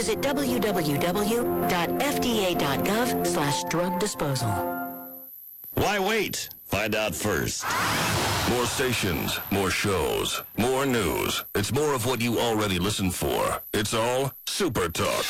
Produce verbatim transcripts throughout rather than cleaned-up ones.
Visit w w w dot f d a dot gov slash drug disposal. Why wait? Find out first. More stations, more shows, more news. It's more of what you already listened for. It's all Super Talk.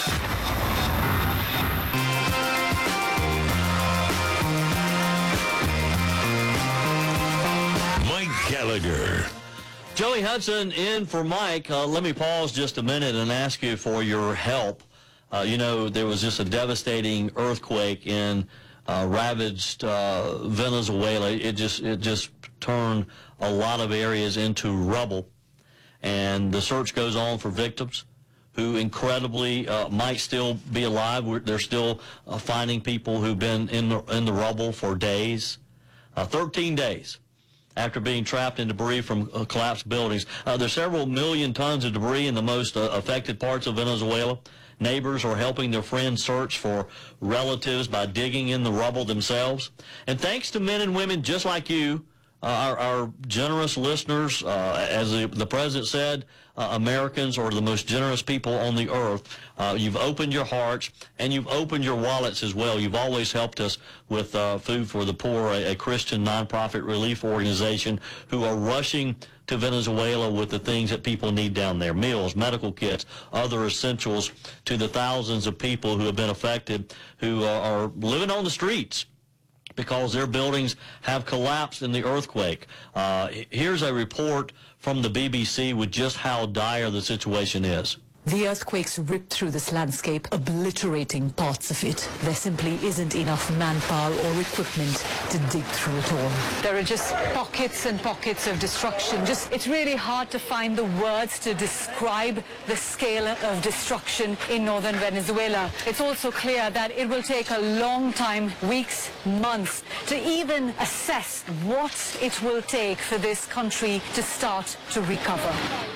Mike Gallagher. Joey Hudson in for Mike. Uh, let me pause just a minute and ask you for your help. Uh, you know, there was just a devastating earthquake in uh, ravaged uh, Venezuela. It just it just turned a lot of areas into rubble, and the search goes on for victims who incredibly uh, might still be alive. We're, they're still uh, finding people who've been in the in the rubble for days, uh, thirteen days. After being trapped in debris from uh, collapsed buildings. Uh, there's several million tons of debris in the most uh, affected parts of Venezuela. Neighbors are helping their friends search for relatives by digging in the rubble themselves. And thanks to men and women just like you, uh, our, our generous listeners, uh, as the, the president said, uh, Americans are the most generous people on the earth. Uh, you've opened your hearts, and you've opened your wallets as well. You've always helped us with uh, Food for the Poor, a, a Christian nonprofit relief organization who are rushing to Venezuela with the things that people need down there, meals, medical kits, other essentials to the thousands of people who have been affected, who are, are living on the streets because their buildings have collapsed in the earthquake. Uh, here's a report from the B B C with just how dire the situation is. The earthquakes ripped through this landscape, obliterating parts of it. There simply isn't enough manpower or equipment to dig through it all. There are just pockets and pockets of destruction. Just, it's really hard to find the words to describe the scale of destruction in northern Venezuela. It's also clear that it will take a long time, weeks, months, to even assess what it will take for this country to start to recover.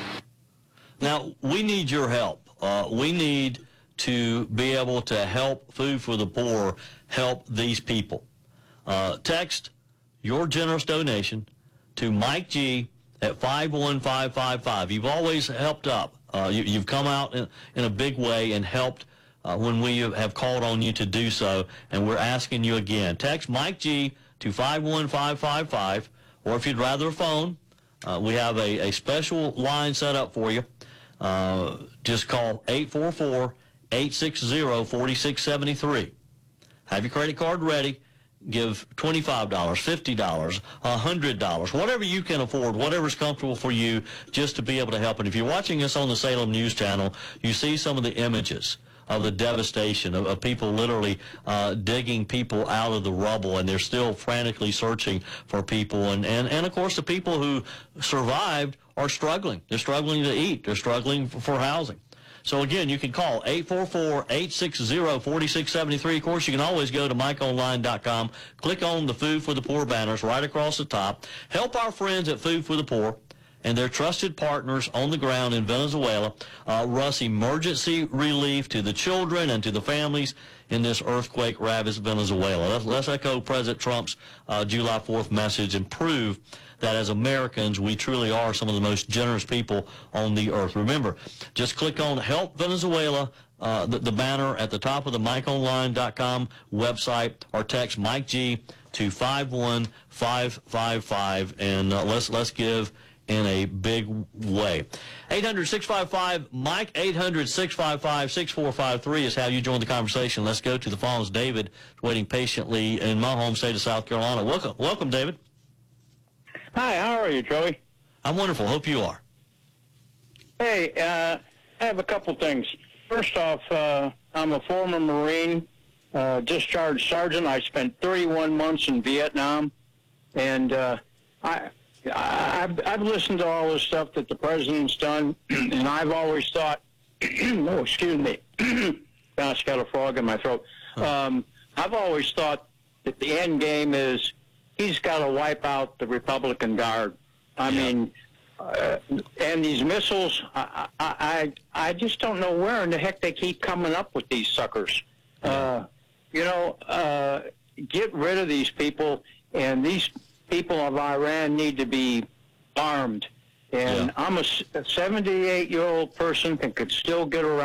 Now, we need your help. Uh, we need to be able to help Food for the Poor help these people. Uh, text your generous donation to Mike G at five one five five five. You've always helped up. Uh, you, you've come out in, in a big way and helped uh, when we have called on you to do so, and we're asking you again. Text Mike G to five one five five five, or if you'd rather phone, uh, we have a, a special line set up for you. Uh, just call eight four four, eight six zero, four six seven three. Have your credit card ready. Give twenty-five dollars, fifty dollars, one hundred dollars, whatever you can afford, whatever's comfortable for you, just to be able to help. And if you're watching us on the Salem News Channel, you see some of the images of the devastation of, of people literally uh, digging people out of the rubble, and they're still frantically searching for people. And, and, and of course, the people who survived are struggling. They're struggling to eat. They're struggling for, for housing. So, again, you can call eight four four, eight six zero, four six seven three. Of course, you can always go to mike online dot com, click on the Food for the Poor banners right across the top. Help our friends at Food for the Poor and their trusted partners on the ground in Venezuela uh, rush emergency relief to the children and to the families in this earthquake-ravaged Venezuela. Let's, let's echo President Trump's uh, July fourth message and prove that as Americans, we truly are some of the most generous people on the earth. Remember, just click on Help Venezuela, uh, the, the banner at the top of the mike online dot com website, or text Mike G to five one five five five, and uh, let's let's give in a big way. eight hundred, six five five, Mike, eight hundred, six five five, six four five three is how you join the conversation. Let's go to the phones. David, waiting patiently in my home state of South Carolina. Welcome, welcome, David. Hi, how are you, Joey? I'm wonderful. Hope you are. Hey, uh, I have a couple things. First off, uh, I'm a former Marine, uh, discharged sergeant. I spent thirty-one months in Vietnam, and uh, I, I, I've, I've listened to all the stuff that the president's done, and I've always thought, oh, excuse me, gosh, got a frog in my throat. Um, I've always thought that the end game is he's got to wipe out the Republican Guard. I yeah. mean, uh, and these missiles, I, I, I, I just don't know where in the heck they keep coming up with these suckers. Yeah. Uh, you know, uh, get rid of these people, and these people of Iran need to be armed. And yeah. I'm a seventy-eight-year-old person and could still get around.